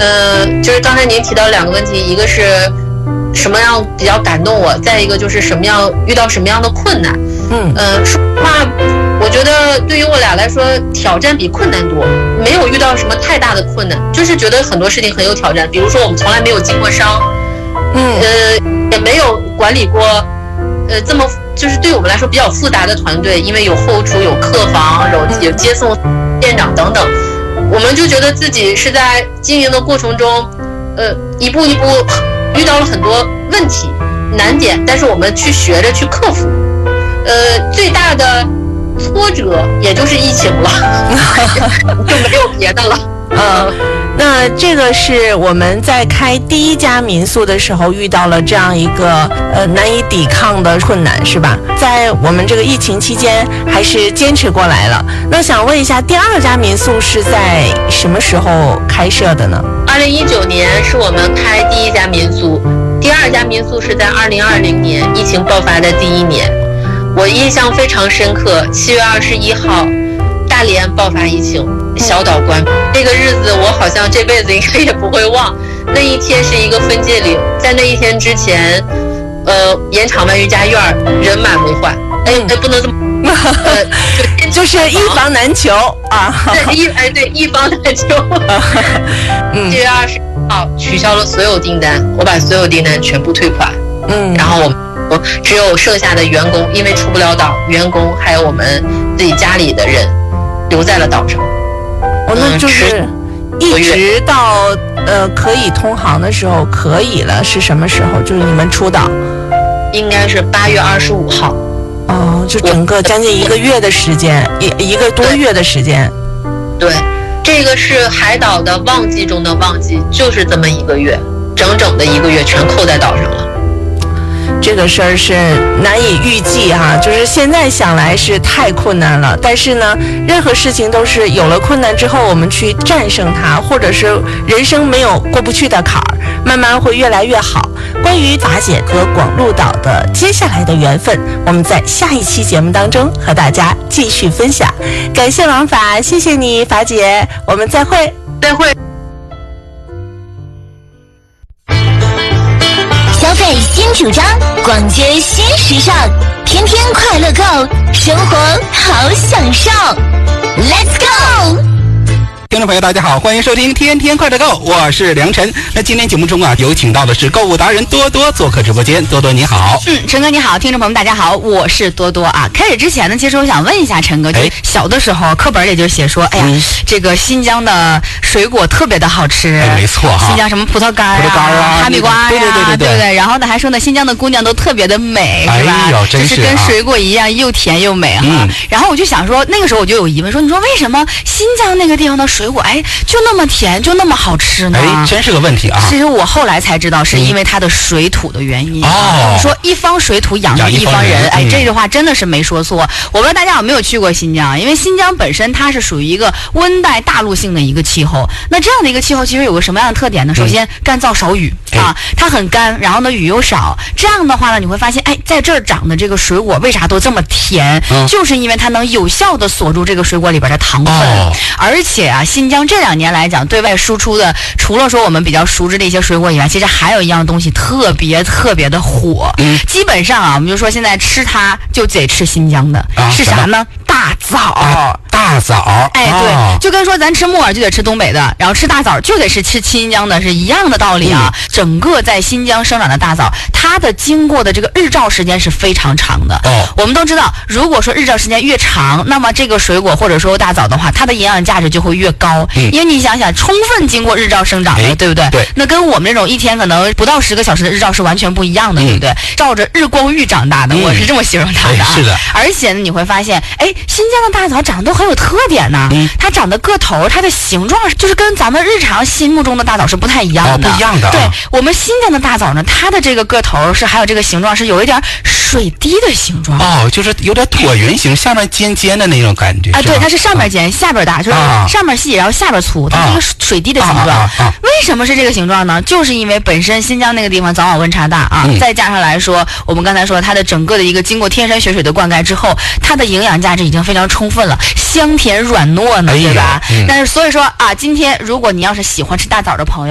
就是刚才您提到两个问题，一个是什么样比较感动我，再一个就是遇到什么样的困难。说实话，我觉得对于我俩来说，挑战比困难多，没有遇到什么太大的困难，就是觉得很多事情很有挑战。比如说我们从来没有经过商，也没有管理过，这么就是对我们来说比较复杂的团队，因为有后厨、有客房、有接送店长等等，我们就觉得自己是在经营的过程中，一步一步遇到了很多问题、难点，但是我们去学着去克服。最大的挫折也就是疫情了，就没有别的了。 那这个是我们在开第一家民宿的时候遇到了这样一个难以抵抗的困难，是吧？在我们这个疫情期间还是坚持过来了。那想问一下，第二家民宿是在什么时候开设的呢 ？2019年是我们开第一家民宿，第二家民宿是在2020年疫情爆发的第一年。我印象非常深刻，7月21号，大连爆发疫情，小岛关闭。这个日子我好像这辈子应该也不会忘。那一天是一个分界岭，在那一天之前，盐场湾瑜伽院人满为患。不能这么， 就是一房难求啊。 对，一房难求。7月21号取消了所有订单，我把所有订单全部退款。然后我只有剩下的员工，因为出不了岛，员工还有我们自己家里的人留在了岛上。 那就是一直到可以通航的时候可以了，是什么时候？就是你们出岛， 应该是8月25号。 就整个将近1个月的时间，一个多月的时间。 对，这个是海岛的旺季中的旺季，就是这么1个月，整整的1个月全扣在岛上了。 这个事儿是难以预计哈，就是现在想来是太困难了，但是呢，任何事情都是有了困难之后，我们去战胜它，或者是人生没有过不去的坎儿，慢慢会越来越好。关于法姐和广鹿岛的接下来的缘分，我们在下一期节目当中和大家继续分享。感谢王法，谢谢你，法姐，我们再会。 再会。 消费新主张，逛街新时尚，天天快乐购，生活好享受。Let's go！ 听众朋友大家好，欢迎收听天天快乐购，我是梁晨。那今天节目中有请到的是购物达人多多做客直播间。多多你好。 陈哥你好，听众朋友们大家好，我是多多啊。开始之前呢，其实我想问一下陈哥，小的时候课本里就写说，这个新疆的水果特别的好吃。 没错哈， 新疆什么葡萄干啊、哈密瓜呀，对不对？然后呢还说呢，新疆的姑娘都特别的美，是吧？就是跟水果一样又甜又美哈。然后我就想说，那个时候我就有疑问，说你说为什么新疆那个地方的水果就那么甜，就那么好吃呢？ 真是个问题啊！ 其实我后来才知道，是因为它的水土的原因。你说一方水土养育一方人，这句话真的是没说错。我不知道大家有没有去过新疆，因为新疆本身它是属于一个温带大陆性的一个气候。那这样的一个气候其实有个什么样的特点呢？首先干燥少雨啊，它很干，然后呢雨又少。这样的话呢，你会发现，在这儿长的这个水果为啥都这么甜？就是因为它能有效的锁住这个水果里边的糖分，而且啊，新疆这2年来讲，对外输出的，除了说我们比较熟知的一些水果以外，其实还有一样东西特别的火。基本上啊，我们就说现在吃它就得吃新疆的，是啥呢？大枣。 大枣， 对，就跟说咱吃木耳就得吃东北的，然后吃大枣就得吃新疆的是一样的道理啊。整个在新疆生长的大枣，它的经过的这个日照时间是非常长的。我们都知道，如果说日照时间越长，那么这个水果或者说大枣的话，它的营养价值就会越高。因为你想想，充分经过日照生长的，对不对？ 对。 那跟我们这种一天可能不到10个小时的日照是完全不一样的，对不对？照着日光浴长大的，我是这么形容它的。 是的。 而且呢，你会发现，新疆的大枣长得都很有特点呢。它长的个头，它的形状就是跟咱们日常心目中的大枣是不太一样的。 不一样的。 对，我们新疆的大枣呢，它的这个个头是还有这个形状是有一点水滴的形状。 就是有点椭圆形，下面尖尖的那种感觉。 对，它是上面尖，下边大，就是上面细，然后下边粗，它是一个水滴的形状。为什么是这个形状呢？就是因为本身新疆那个地方早晚温差大啊，再加上来说，我们刚才说它的整个的一个经过天山雪水的灌溉之后，它的营养价值已经非常充分了，香甜软糯呢，对吧？但是所以说啊，今天如果你要是喜欢吃大枣的朋友，